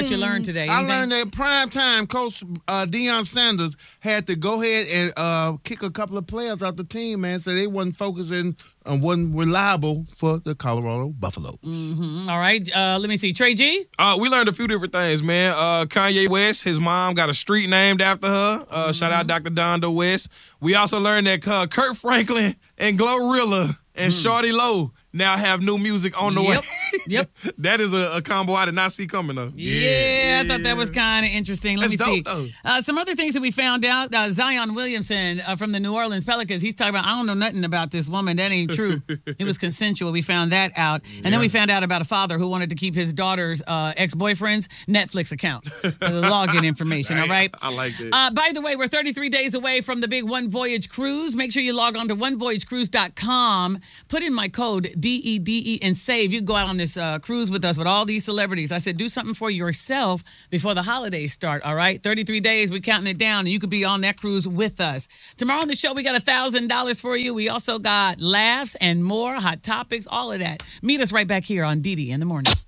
that you learned today? I learned that prime time Coach Deion Sanders had to go ahead and kick a couple of players out the team, man, so they wasn't focusing and wasn't reliable for the Colorado Buffaloes. Mm-hmm. All right, let me see. Trey G? We learned a few different things, man. Kanye West, his mom got a street named after her. Shout out Dr. Donda West. We also learned that Kurt Franklin and Glorilla and Shawty Low now have new music on the way. Yep. That is a combo I did not see coming, though. Yeah, I thought that was kind of interesting. Let me see. Some other things that we found out. Zion Williamson from the New Orleans Pelicans, he's talking about, I don't know nothing about this woman. That ain't true. It was consensual. We found that out. And then we found out about a father who wanted to keep his daughter's ex-boyfriend's Netflix account. The login information, all right? I like it. By the way, we're 33 days away from the big One Voyage Cruise. Make sure you log on to onevoyagecruise.com. Put in my code, DEDE, and save. You can go out on this cruise with us with all these celebrities. I said, do something for yourself before the holidays start, all right? 33 days, we're counting it down, and you could be on that cruise with us. Tomorrow on the show, we got $1,000 for you. We also got laughs and more, hot topics, all of that. Meet us right back here on DD in the morning.